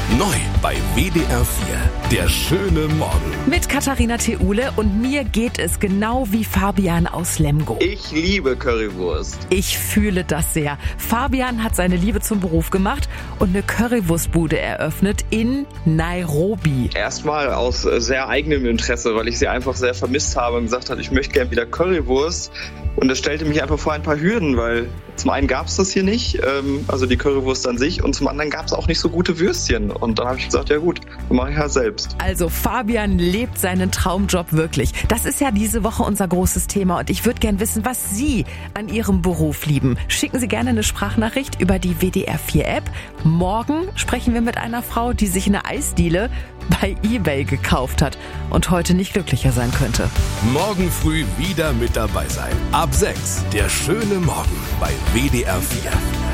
Neu bei WDR 4. Der schöne Morgen. Mit Katharina Theule und mir geht es genau wie Fabian aus Lemgo. Ich liebe Currywurst. Ich fühle das sehr. Fabian hat seine Liebe zum Beruf gemacht und eine Currywurstbude eröffnet in Nairobi. Erstmal aus sehr eigenem Interesse, weil ich sie einfach sehr vermisst habe und gesagt habe, ich möchte gerne wieder Currywurst. Und das stellte mich einfach vor ein paar Hürden, weil zum einen gab es das hier nicht, also die Currywurst an sich, und zum anderen gab es auch nicht so gute Würstchen. Und dann habe ich gesagt, ja gut, dann mache ich halt selbst. Also Fabian lebt seinen Traumjob wirklich. Das ist ja diese Woche unser großes Thema und ich würde gern wissen, was Sie an Ihrem Beruf lieben. Schicken Sie gerne eine Sprachnachricht über die WDR 4 App. Morgen sprechen wir mit einer Frau, die sich eine Eisdiele bei eBay gekauft hat und heute nicht glücklicher sein könnte. Morgen früh wieder mit dabei sein. Ab 6. Der schöne Morgen bei WDR 4.